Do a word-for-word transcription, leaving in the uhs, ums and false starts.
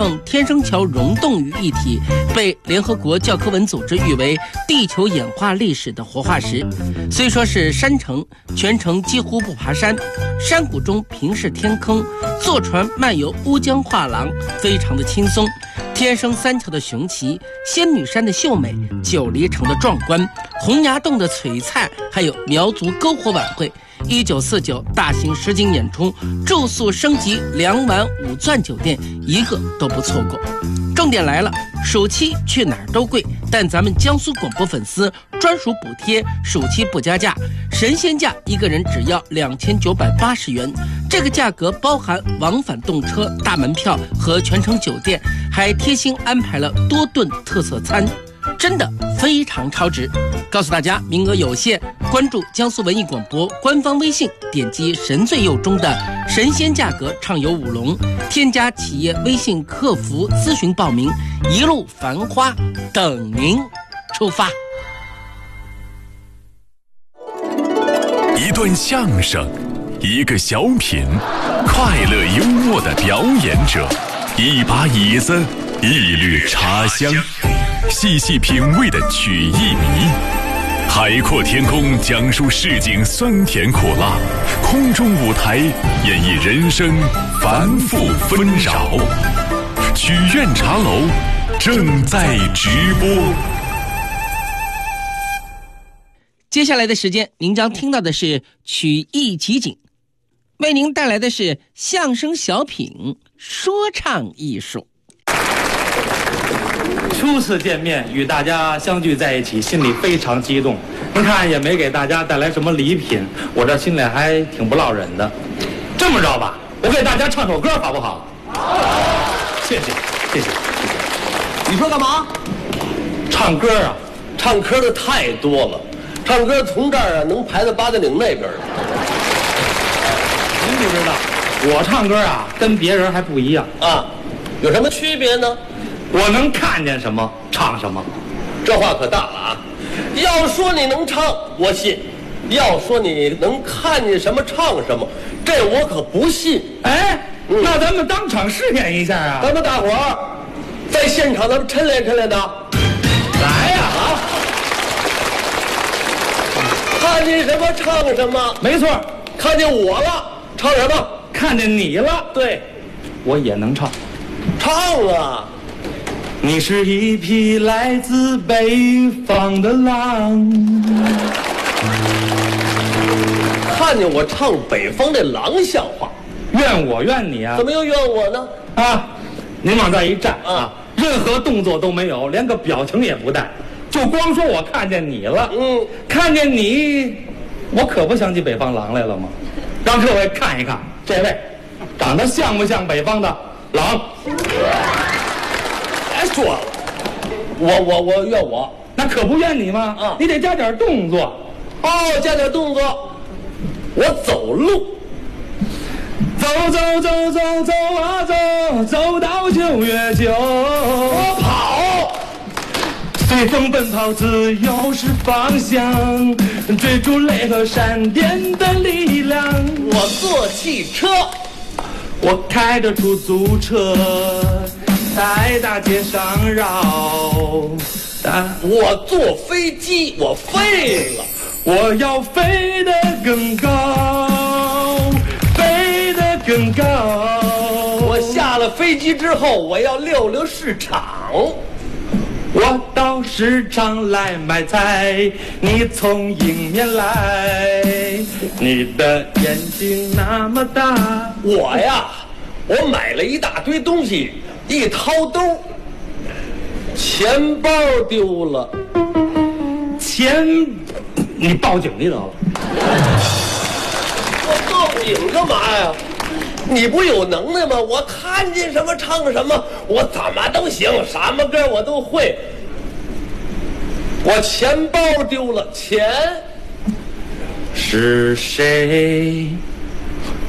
将天生桥溶洞于一体，被联合国教科文组织誉为地球演化历史的活化石。虽说是山城，全程几乎不爬山，山谷中平视天坑，坐船漫游乌江画廊，非常的轻松。天生三桥的雄奇，仙女山的秀美，九黎城的壮观，洪崖洞的璀璨，还有苗族篝火晚会。一九四九大型实景演出，住宿升级两晚五钻酒店，一个都不错过。重点来了，暑期去哪儿都贵，但咱们江苏广播粉丝专属补贴，暑期不加价，神仙价一个人只要两千九百八十元。这个价格包含往返动车、大门票和全程酒店，还贴心安排了多顿特色餐，真的非常超值。告诉大家，名额有限，关注江苏文艺广播官方微信，点击神最右中的神仙价格畅游五龙，添加企业微信客服咨询报名，一路繁花等您出发。 一段相声，一个小品，快乐幽默的表演者，一把椅子，一缕茶香，细细品味的曲艺迷。海阔天空讲述市井酸甜苦辣，空中舞台演绎人生繁复纷扰。曲苑茶楼正在直播。 接下来的时间，您将听到的是曲艺集锦，为您带来的是相声小品说唱艺术。 初次见面，与大家相聚在一起，心里非常激动。您看，也没给大家带来什么礼品，我这心里还挺不落忍的。这么着吧，我给大家唱首歌，好不好？谢谢，谢谢，谢谢。 你说干嘛？ 唱歌啊， 唱歌的太多了，唱歌从这儿啊能排到八达岭那边。 您不知道，我唱歌啊跟别人还不一样啊，有什么区别呢？ 我能看见什么唱什么， 这话可大了啊！要说你能唱，我信；要说你能看见什么唱什么，这我可不信。 哎，嗯、那咱们当场试验一下啊！ 咱们大伙儿在现场，咱们抻练抻练的。 来呀！ 啊！看见什么唱什么， 没错， 看见我了，唱什么？ 看见你了， 对， 我也能唱， 唱啊！ 你是一匹来自北方的狼。 看见我唱北方的狼像话， 怨我怨你啊？ 怎么又怨我呢？ 啊，您往这儿一站啊， 任何动作都没有，连个表情也不带，就光说我看见你了。 嗯， 看见你，我可不想起北方狼来了吗？让各位看一看，这位长得像不像北方的狼？ 别说了，我我我怨我， 那可不怨你吗？ 啊， 你得加点动作。 哦，加点动作。我走路， 走走走走走啊走，走到九月九。 我跑， 随风奔跑，自由是方向，追逐雷和闪电的力量。 我坐汽车， 我开着出租车，在大街上绕。 我坐飞机，我飞了， 我要飞得更高，飞得更高。 我下了飞机之后，我要溜溜市场。 我到市场来买菜，你从迎面来，你的眼睛那么大。 我呀，我买了一大堆东西，一掏兜，钱包丢了。 钱，你报警去得了。 我报警干嘛呀？你不有能耐吗？我看见什么唱什么，我怎么都行，什么歌我都会。我钱包丢了，钱是谁